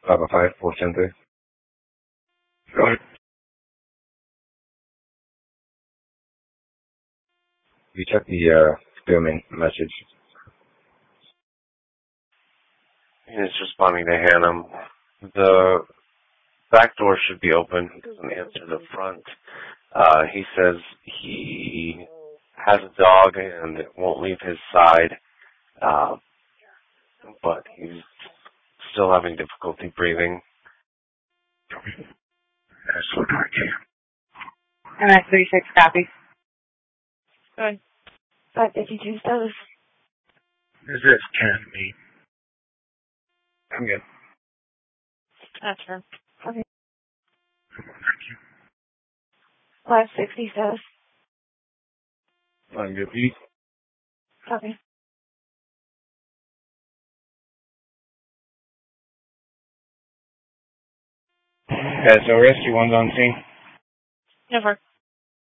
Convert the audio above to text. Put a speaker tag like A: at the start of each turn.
A: 505 410. Go ahead. You check the filming message.
B: He's responding to Hannah. The back door should be open. He doesn't answer the front. He says he has a dog and it won't leave his side, but he's still having difficulty breathing.
C: MS-36 copy.
D: Good. 552 status.
A: Is this Ken me? I'm good.
D: That's her. Okay.
A: Thank you.
D: 560 status.
A: I'm good, Pete.
D: Okay.
A: So rescue one's on scene.
D: Never.